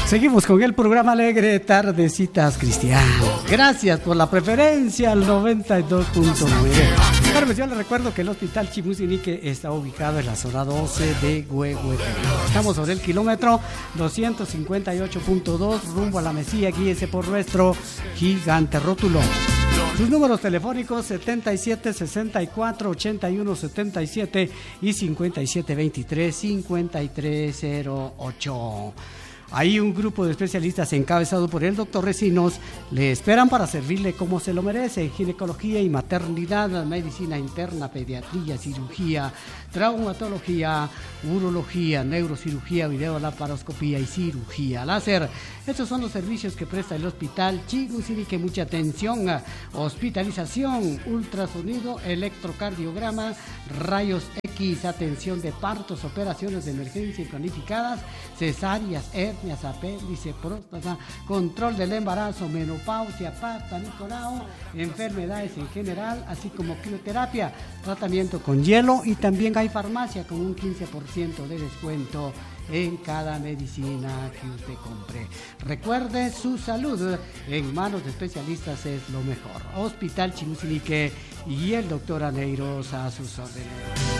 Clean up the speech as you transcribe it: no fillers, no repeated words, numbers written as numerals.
Seguimos con el programa alegre Tardecitas Cristianas. Gracias por la preferencia al 92.9. Bueno, pues yo les recuerdo que el Hospital Chimusinique está ubicado en la zona 12 de Huehuetenango. Estamos sobre el kilómetro 258.2 rumbo a la Mesía. Guíese por nuestro gigante rótulo. Sus números telefónicos 77 64 81 77 y 57 23 5308. Hay un grupo de especialistas encabezado por el doctor Recinos. Le esperan para servirle como se lo merece: ginecología y maternidad, medicina interna, pediatría, cirugía, traumatología, urología, neurocirugía, videolaparoscopía y cirugía láser. Estos son los servicios que presta el Hospital Chimusinique. Mucha atención: hospitalización, ultrasonido, electrocardiograma, rayos X, atención de partos, operaciones de emergencia y planificadas, cesáreas, hernias, apéndice, próstata, control del embarazo, menopausia, Papa Nicolau, enfermedades en general, así como crioterapia, tratamiento con hielo, y también hay farmacia con un 15% de descuento en cada medicina que usted compre. Recuerde, su salud en manos de especialistas es lo mejor. Hospital Chimusinique y el doctor Aneiros a sus órdenes.